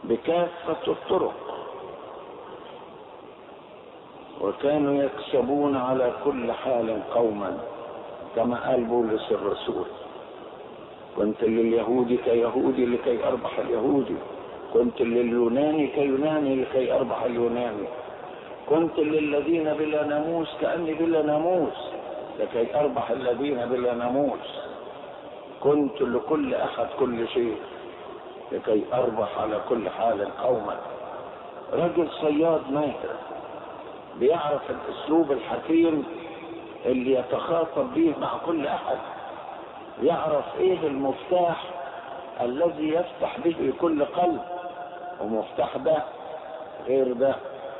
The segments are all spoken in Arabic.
بكافة الطرق، وكانوا يكسبون على كل حال قوما، كما قال بولس الرسول: كنت لليهودي كيهودي لكي أربح اليهودي، كنت لليوناني كيوناني لكي أربح اليوناني، كنت للذين بلا ناموس كأني بلا ناموس لكي أربح الذين بلا ناموس، كنت لكل أحد كل شيء لكي أربح على كل حال قوما. رجل صياد ماهر بيعرف الأسلوب الحكيم اللي يتخاطب به مع كل أحد، يعرف إيه المفتاح الذي يفتح به كل قلب، ومفتاح ده غير ده.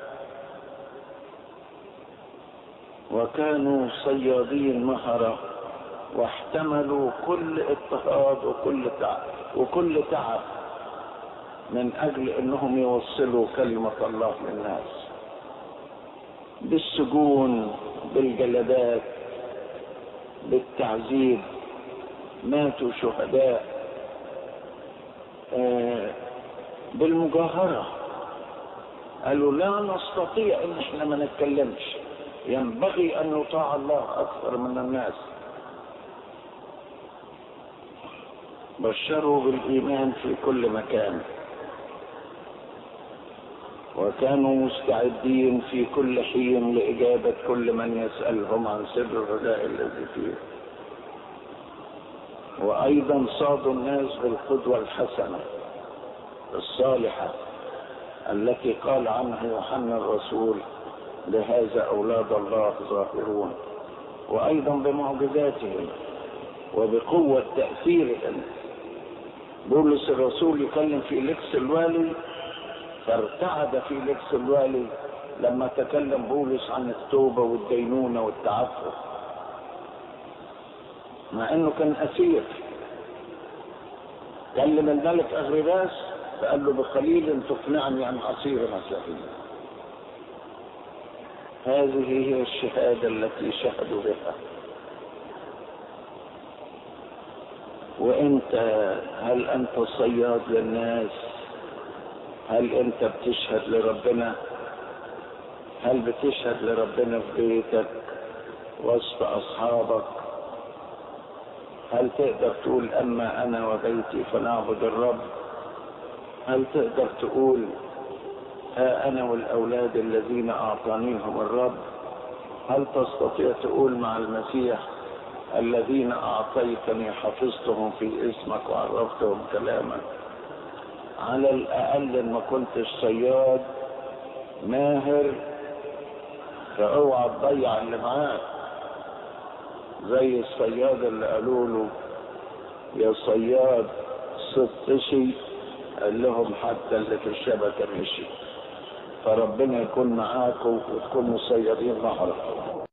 وكانوا صيادين مهرة، واحتملوا كل اضطهاد وكل تعب من أجل أنهم يوصلوا كلمة الله للناس، بالسجون، بالجلدات، بالتعذيب، ماتوا شهداء، بالمجاهرة. قالوا لا نستطيع ان احنا ما نتكلمش، ينبغي ان يطاع الله اكثر من الناس. بشروا بالايمان في كل مكان، وكانوا مستعدين في كل حين لاجابة كل من يسألهم عن سر الرجاء الذي فيه. وايضا صادوا الناس بالقدوة الحسنة الصالحة التي قال عنها يوحنا الرسول: لهذا اولاد الله ظاهرون. وايضا بمعجزاتهم وبقوة تأثيرهم. بولس الرسول يكلم فيليكس الوالي، فارتعد فيليكس الوالي لما تكلم بولس عن التوبة والدينونة والتعفف، مع انه كان اسير. كلم الملك اغرباس فقال له: بقليل تقنعني عن عصير مسيحي. هذه هي الشهادة التي شهدوا بها. وانت، هل انت صياد للناس؟ هل انت بتشهد لربنا؟ هل بتشهد لربنا في بيتك وسط اصحابك؟ هل تقدر تقول: اما انا وبيتي فنعبد الرب؟ هل تقدر تقول: ها انا والاولاد الذين اعطانيهم الرب؟ هل تستطيع تقول مع المسيح: الذين اعطيتني حفظتهم في اسمك وعرفتهم كلامك؟ على الاقل ما كنتش صياد ماهر فاوعى تضيع اللي معاك، زي الصياد اللي قالوا له: يا صياد صدتشي، قال لهم: حتى اللي في الشبكة مشي. فربنا يكون معاكم وتكونوا صيادين مهرة.